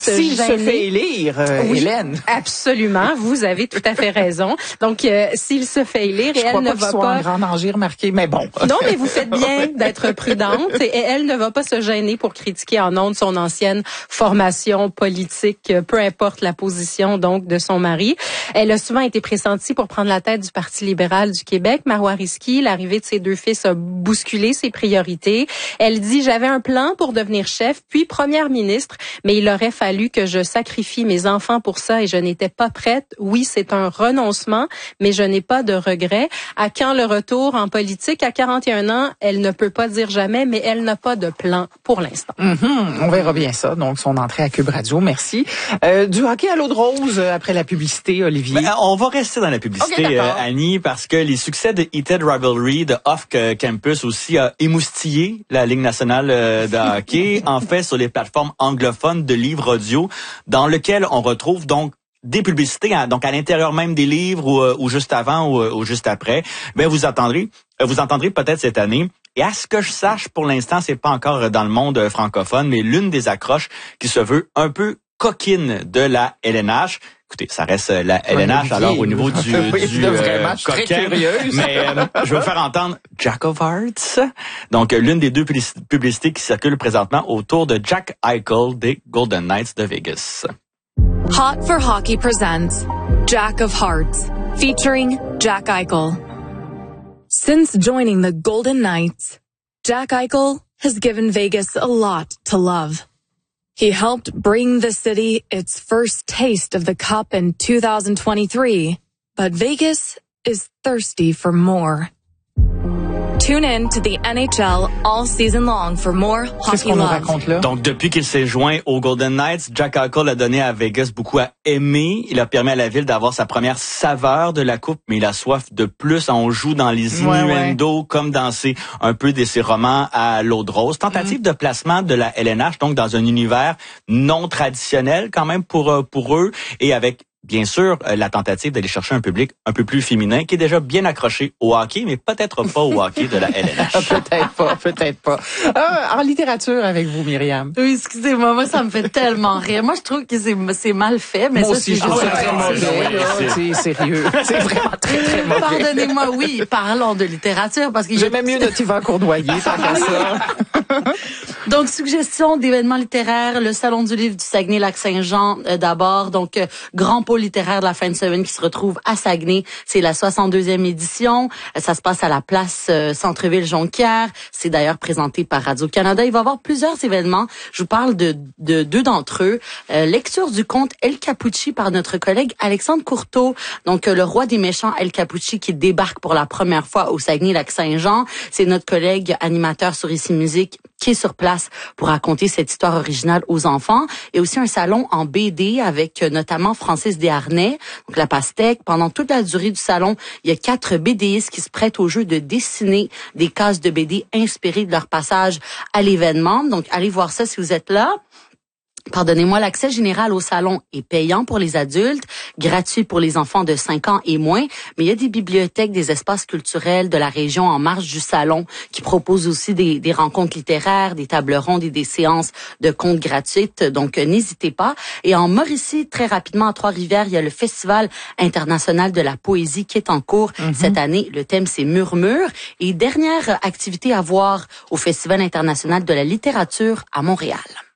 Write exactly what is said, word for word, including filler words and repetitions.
S'il se fait élire, euh, oui, Hélène. Absolument, vous avez tout à fait raison. Donc, euh, s'il se fait élire, et elle ne va pas... Je crois pas qu'il soit en grand danger, remarqué, mais bon. Non, mais vous faites bien d'être prudente. Et elle ne va pas se gêner pour critiquer en ondes son ancienne formation politique, peu importe la position donc de son mari. Elle a souvent été pressentie pour prendre la tête du Parti libéral du Québec. Marois Risky, l'arrivée de ses deux fils a bousculé ses priorités. Elle dit, j'avais un plan pour devenir chef, puis première ministre, mais il aurait fallu que je sacrifie mes enfants pour ça et je n'étais pas prête. Oui, c'est un renoncement, mais je n'ai pas de regrets. À quand le retour en politique? À quarante et un ans, elle ne peut pas dire jamais, mais elle n'a pas de plan pour l'instant. Mm-hmm. On verra bien ça. Donc, son entrée à Cube Radio. Merci. Euh, du hockey à l'eau de rose après la publicité, Olivier. Ben, on va rester dans la publicité, okay, euh, Annie, parce que les succès de Heated Rivalry de Off Campus aussi a émoustillé la Ligue nationale de hockey, en fait, sur les plateformes anglophones de livres audio, dans lequel on retrouve donc des publicités, hein, donc à l'intérieur même des livres ou, ou juste avant ou, ou juste après. Ben vous attendrez, vous entendrez peut-être cette année. Et à ce que je sache, pour l'instant, c'est pas encore dans le monde francophone, mais l'une des accroches qui se veut un peu coquine de la L N H. Écoutez, ça reste la L N H, oui, alors au niveau du, oui, du euh, coquin. Mais euh, je vais vous faire entendre Jack of Hearts. Donc, l'une des deux publicités qui circulent présentement autour de Jack Eichel des Golden Knights de Vegas. Hot for Hockey presents Jack of Hearts, featuring Jack Eichel. Since joining the Golden Knights, Jack Eichel has given Vegas a lot to love. He helped bring the city its first taste of the Cup in two thousand twenty-three, but Vegas is thirsty for more. Tune in to the N H L all season long for more hockey love. Donc, depuis qu'il s'est joint aux Golden Knights, Jack Eichel a donné à Vegas beaucoup à aimer. Il a permis à la ville d'avoir sa première saveur de la coupe, mais il a soif de plus. On joue dans les innuendos, ouais, ouais. comme dans ses, un peu de ses romans à l'eau de rose. Tentative mm. de placement de la L N H, donc dans un univers non traditionnel quand même pour, pour eux, et avec bien sûr, la tentative d'aller chercher un public un peu plus féminin qui est déjà bien accroché au hockey, mais peut-être pas au hockey de la L N H. peut-être pas, peut-être pas. Ah, en littérature avec vous, Myriam. Oui, excusez-moi, moi ça me fait tellement rire. Moi je trouve que c'est, c'est mal fait, mais moi ça aussi, c'est je trouve ça très mauvais. C'est sérieux, c'est vraiment très très mauvais. Pardonnez-moi, oui, parlons de littérature parce que j'aime même mieux notre Yvan Cournoyer tant qu'à ça. Donc, suggestion d'événements littéraires, le Salon du livre du Saguenay-Lac-Saint-Jean euh, d'abord. Donc, euh, grand pôle littéraire de la fin de semaine qui se retrouve à Saguenay. C'est la soixante-deuxième édition. Euh, ça se passe à la place euh, Centre-Ville-Jonquière. C'est d'ailleurs présenté par Radio-Canada. Il va y avoir plusieurs événements. Je vous parle de, de deux d'entre eux. Euh, lecture du conte El Capucci par notre collègue Alexandre Courteau. Donc, euh, le roi des méchants El Capucci qui débarque pour la première fois au Saguenay-Lac-Saint-Jean. C'est notre collègue animateur sur Ici Musique qui est sur place pour raconter cette histoire originale aux enfants. Et aussi un salon en B D avec notamment Francis Desharnais, donc la pastèque. Pendant toute la durée du salon, il y a quatre BDistes qui se prêtent au jeu de dessiner des cases de B D inspirées de leur passage à l'événement. Donc, allez voir ça si vous êtes là. Pardonnez-moi, l'accès général au salon est payant pour les adultes, gratuit pour les enfants de cinq ans et moins, mais il y a des bibliothèques, des espaces culturels de la région en marge du salon qui proposent aussi des, des rencontres littéraires, des tables rondes et des séances de contes gratuites, donc euh, n'hésitez pas. Et en Mauricie, très rapidement, à Trois-Rivières, il y a le Festival international de la poésie qui est en cours mm-hmm. cette année. Le thème, c'est Murmure. Et dernière activité à voir au Festival international de la littérature à Montréal.